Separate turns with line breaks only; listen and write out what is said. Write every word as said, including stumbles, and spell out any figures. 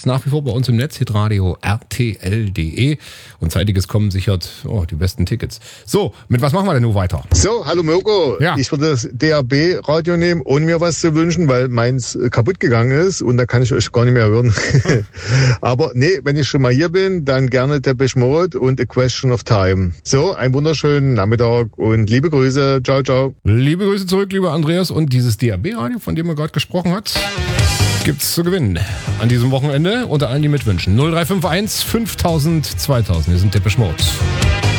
Podcast nach wie vor bei uns im Netz, hitradio R T L Punkt D E. Und zeitiges Kommen sichert oh, die besten Tickets. So, mit was machen wir denn nun weiter?
So, hallo Mirko.
Ja.
Ich würde das D A B-Radio nehmen, ohne mir was zu wünschen, weil meins kaputt gegangen ist und da kann ich euch gar nicht mehr hören. Aber nee, wenn ich schon mal hier bin, dann gerne Depeche Mode und A Question of Time. So, einen wunderschönen Nachmittag und liebe Grüße. Ciao, ciao.
Liebe Grüße zurück, lieber Andreas. Und dieses D A B-Radio, von dem er gerade gesprochen hat, gibt's zu gewinnen an diesem Wochenende unter allen, die mitwünschen. null drei fünf eins fünftausend zweitausend. Wir sind Depeche Mode.